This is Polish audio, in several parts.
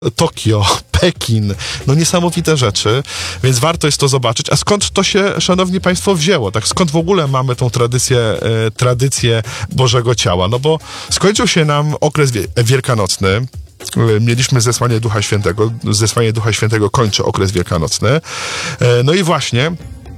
Tokio, Pekin, no niesamowite rzeczy, więc warto jest to zobaczyć. A skąd to się, szanowni państwo, wzięło? Tak, skąd w ogóle mamy tą tradycję Bożego Ciała? No bo skończył się nam okres wielkanocny, mieliśmy zesłanie Ducha Świętego, zesłanie Ducha Świętego kończy okres wielkanocny, no i właśnie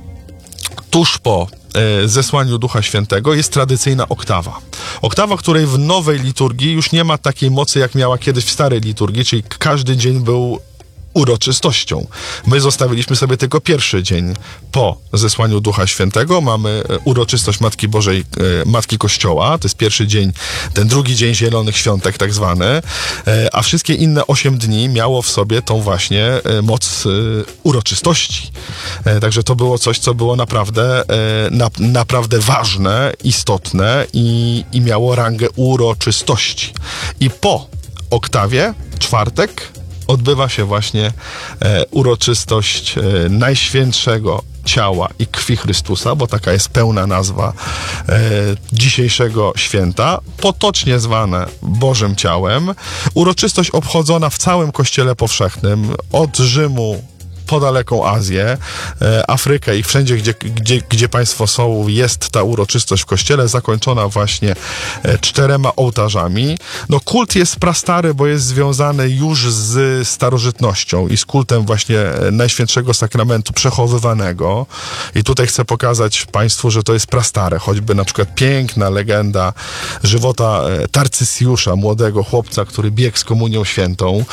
tuż po zesłaniu Ducha Świętego jest tradycyjna oktawa. Oktawa, której w nowej liturgii już nie ma takiej mocy, jak miała kiedyś w starej liturgii, czyli każdy dzień był uroczystością. My zostawiliśmy sobie tylko pierwszy dzień po zesłaniu Ducha Świętego. Mamy uroczystość Matki Bożej, Matki Kościoła. To jest pierwszy dzień, ten drugi dzień Zielonych Świątek tak zwany, a wszystkie inne 8 dni miało w sobie tą właśnie moc uroczystości. Także to było coś, co było naprawdę ważne, istotne i miało rangę uroczystości. I po oktawie, czwartek, odbywa się właśnie uroczystość Najświętszego Ciała i Krwi Chrystusa, bo taka jest pełna nazwa dzisiejszego święta, potocznie zwane Bożym Ciałem. Uroczystość obchodzona w całym Kościele Powszechnym, od Rzymu po daleką Azję, Afrykę i wszędzie, gdzie państwo są, jest ta uroczystość w kościele, zakończona właśnie 4 ołtarzami. No kult jest prastary, bo jest związany już z starożytnością i z kultem właśnie Najświętszego Sakramentu przechowywanego. I tutaj chcę pokazać państwu, że to jest prastare. Choćby na przykład piękna legenda żywota Tarcysjusza, młodego chłopca, który biegł z komunią świętą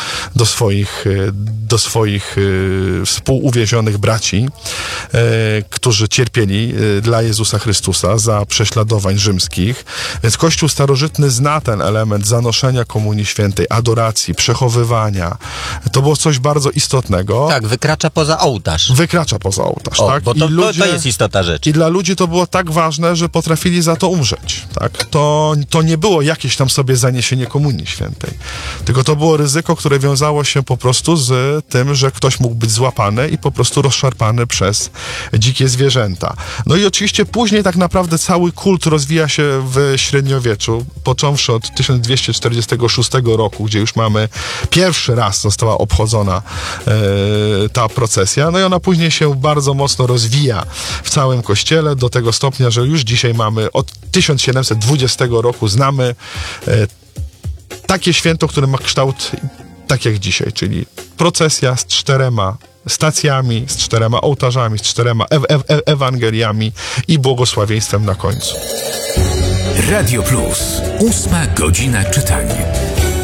do swoich współuwięzionych braci, którzy cierpieli dla Jezusa Chrystusa za prześladowań rzymskich. Więc Kościół starożytny zna ten element zanoszenia Komunii Świętej, adoracji, przechowywania. To było coś bardzo istotnego. Tak, wykracza poza ołtarz. Tak? Bo to jest istota rzeczy. I dla ludzi to było tak ważne, że potrafili za to umrzeć. Tak? To nie było jakieś tam sobie zaniesienie Komunii Świętej. Tylko to było ryzyko, które wiązało się po prostu z tym, że ktoś mógł być złapany i po prostu rozszarpany przez dzikie zwierzęta. No i oczywiście później tak naprawdę cały kult rozwija się w średniowieczu, począwszy od 1246 roku, gdzie już mamy pierwszy raz została obchodzona ta procesja, no i ona później się bardzo mocno rozwija w całym kościele, do tego stopnia, że już dzisiaj mamy od 1720 roku znamy takie święto, które ma kształt tak jak dzisiaj, czyli procesja z 4 stacjami, z 4 ołtarzami, z 4 Ewangeliami i błogosławieństwem na końcu. Radio Plus. 8 godzina czytania.